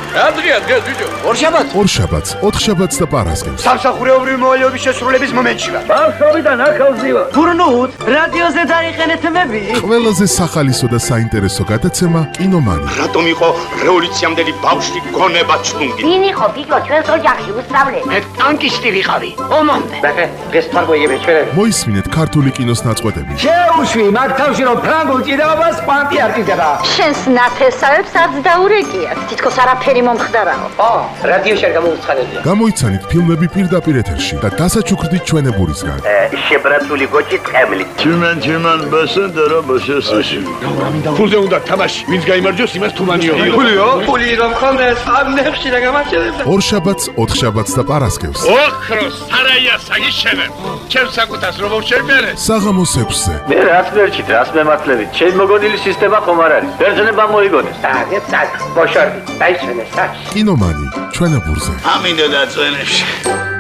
დღეა ბიჭო. ორშაბათს, ოთხშაბათს და პარასკევს. სამსახურეობრივი მოვალეობის შესრულების მომენტში ვარ. ბავშვობიდან აქ ავზივა. გურნუთ, რადიოზე დაიხენეთ მები. ყველაზე სახალისო და საინტერესო გადაცემა კინომანი. რატომ იყო რევოლუციამდელი ბავშვი გონება ჩლუნგი? ვინ იყო ბიჭო ჩვენს ოჯახში უსწავლე? მე ტანკისტი ვიყავი. ომამდე. დღეს თარგოიები ჩვენები. მოისმინეთ ქართული კინოს ნაწყვეტები. შეუშვი მაგ თავში რომ ფრანგულ ჭიდაობას კვანტი არ ტიტება. შენს ნათესავებს არც დაურეკიათ. თითქოს არაფერი მომხდარაო. რადიოში არ გამოუცხადებია. გამოიცანით ფილმები პირდაპირ ეთერში და დასაჩუქრდით ჩვენებურისგან. შებრაცული გოჭი ტყემლი. Тюмень, басендера, басесაში. ფულზე უნდა თამაში. ვინც გაიმარჯვოს, იმას თუმანიო. ფული რომ ხონდეს ამ ნეხში და გამარჯვებდა. ორშაბათს, ოთხშაბათს და პარასკევს. ოქროს სარაია საგიშენებ. ჩემს საკუთას რომ მოვშენერე. საღამოს 6-ზე. მე რას მერჩით, რას მემართლებით? ჩემ მოგონილი სისტემა ხომ არ არის? ბერძნება მოიგონეს. ბოშორდი, დაიშვენე საჩ. კინომანი ჩვენებურზე. ამინდა დაწვენებში.